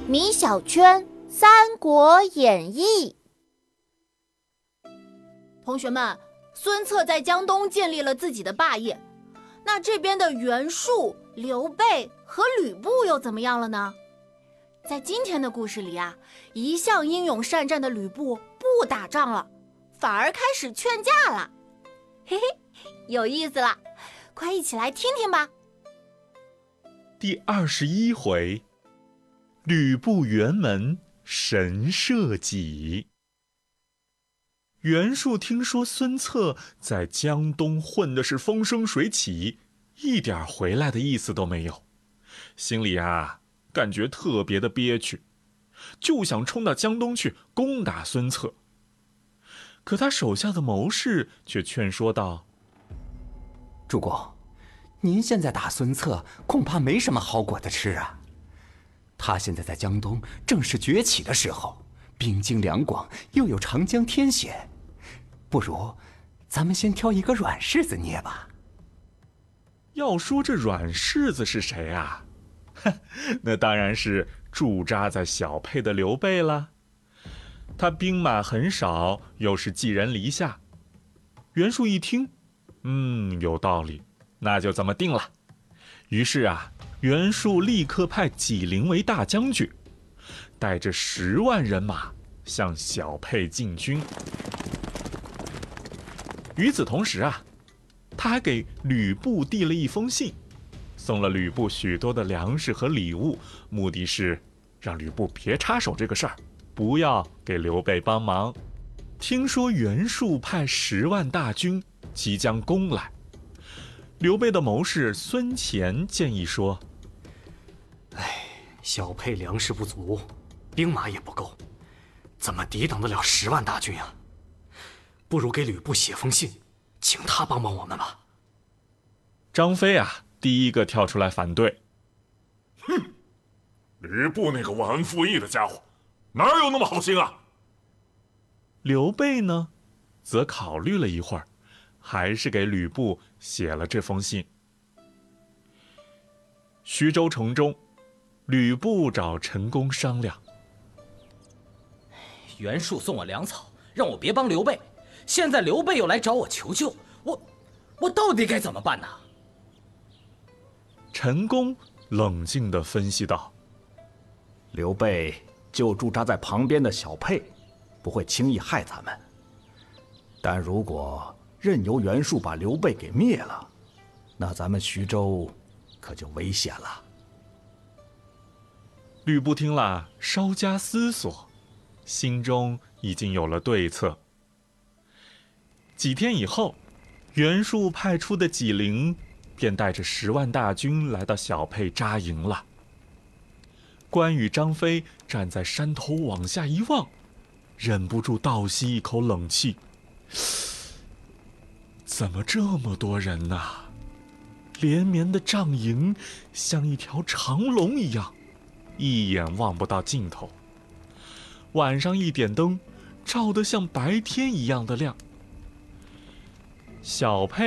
米小圈《三国演义》。 同学们，孙策在江东建立了自己的霸业，那这边的袁术、刘备和吕布又怎么样了呢？在今天的故事里啊，一向英勇善战的吕布不打仗了，反而开始劝架了。嘿嘿，有意思了，快一起来听听吧。 第21回，吕布辕门神射戟。袁术听说孙策在江东混的是风生水起，一点回来的意思都没有，心里感觉特别的憋屈，就想冲到江东去攻打孙策。可他手下的谋士却劝说道： 主公，您现在打孙策恐怕没什么好果子吃啊。他现在在江东正是崛起的时候，兵精粮广，又有长江天险，不如咱们先挑一个软柿子捏吧。 要说这软柿子是谁啊？那当然是驻扎在小沛的刘备了。他兵马很少，又是寄人篱下。袁术一听，有道理，那就这么定了。于是袁术立刻派纪灵为大将军，带着10万人马向小沛进军。与此同时他还给吕布递了一封信，送了吕布许多的粮食和礼物，目的是让吕布别插手这个事儿，不要给刘备帮忙。听说袁术派10万大军即将攻来，刘备的谋士孙乾建议说： 小沛粮食不足，兵马也不够，怎么抵挡得了10万大军啊？不如给吕布写封信，请他帮帮我们吧。 张飞第一个跳出来反对： 吕布那个忘恩负义的家伙，哪有那么好心啊？ 刘备呢，则考虑了一会儿，还是给吕布写了这封信。徐州城中，吕布找陈宫商量： 袁术送我粮草，让我别帮刘备，现在刘备又来找我求救，我到底该怎么办呢？ 陈宫冷静地分析道： 刘备就驻扎在旁边的小沛，不会轻易害咱们。但如果任由袁术把刘备给灭了，那咱们徐州可就危险了。 吕布听了，稍加思索，心中已经有了对策。几天以后，袁术派出的纪灵便带着10万大军来到小沛扎营了。关羽、张飞站在山头往下一望，忍不住倒吸一口冷气。怎么这么多人啊？连绵的帐营像一条长龙一样，一眼望不到尽头。晚上一点灯，照得像白天一样的亮。小沛